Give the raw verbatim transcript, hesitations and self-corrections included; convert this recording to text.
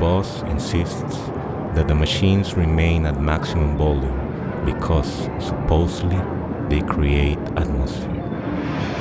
boss insists that the machines remain at maximum volume because supposedly they create atmosphere.